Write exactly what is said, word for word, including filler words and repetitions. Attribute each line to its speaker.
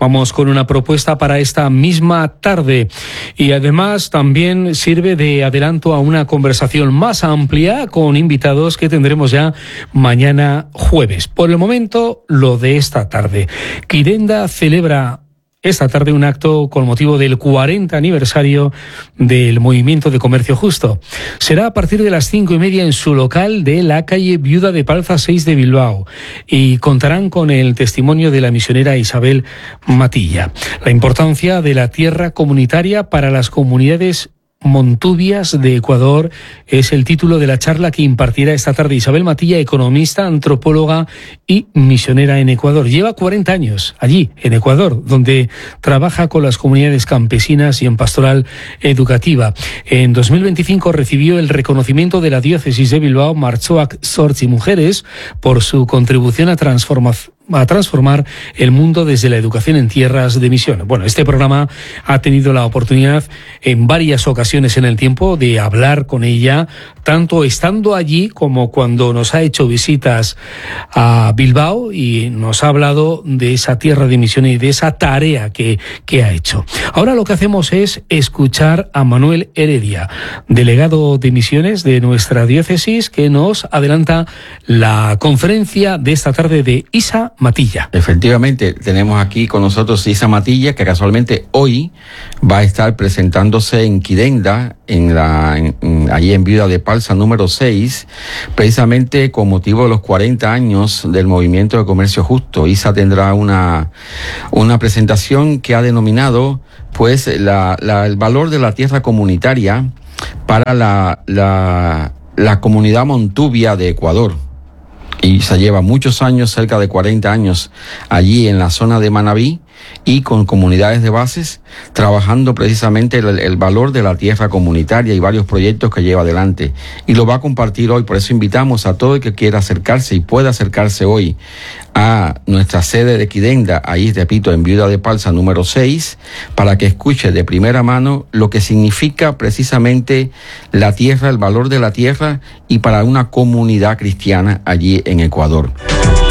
Speaker 1: Vamos con una propuesta para esta misma tarde y además también sirve de adelanto a una conversación más amplia con invitados que tendremos ya mañana jueves. Por el momento, lo de esta tarde. Quirenda celebra esta tarde un acto con motivo del cuarenta aniversario del Movimiento de Comercio Justo. Será a partir de las cinco y media en su local de la calle Viuda de Palza seis de Bilbao y contarán con el testimonio de la misionera Isabel Matilla. La importancia de la tierra comunitaria para las comunidades Montubias de Ecuador es el título de la charla que impartirá esta tarde Isabel Matilla, economista, antropóloga y misionera en Ecuador. Lleva cuarenta años allí, en Ecuador, donde trabaja con las comunidades campesinas y en pastoral educativa. En dos mil veinticinco recibió el reconocimiento de la diócesis de Bilbao, Martxoak Zortzi Mujeres, por su contribución a transformación a transformar el mundo desde la educación en tierras de misión. Bueno, este programa ha tenido la oportunidad en varias ocasiones en el tiempo de hablar con ella, tanto estando allí como cuando nos ha hecho visitas a Bilbao y nos ha hablado de esa tierra de misión y de esa tarea que, que ha hecho. Ahora lo que hacemos es escuchar a Manuel Heredia, delegado de misiones de nuestra diócesis, que nos adelanta la conferencia de esta tarde de Isa Matilla.
Speaker 2: Efectivamente, tenemos aquí con nosotros Isa Matilla, que casualmente hoy va a estar presentándose en Quirenda, en la, en, en, allí en Viuda de Palza número seis, precisamente con motivo de los cuarenta años del Movimiento de Comercio Justo. Isa tendrá una, una presentación que ha denominado pues la, la, el valor de la tierra comunitaria para la, la, la comunidad montubia de Ecuador. Y se lleva muchos años, cerca de cuarenta años, allí en la zona de Manabí y con comunidades de bases, trabajando precisamente el, el valor de la tierra comunitaria y varios proyectos que lleva adelante. Y lo va a compartir hoy, por eso invitamos a todo el que quiera acercarse y pueda acercarse hoy a nuestra sede de Quirenda, ahí repito, en Viuda de Palza número seis, para que escuche de primera mano lo que significa precisamente la tierra, el valor de la tierra y para una comunidad cristiana allí en Ecuador.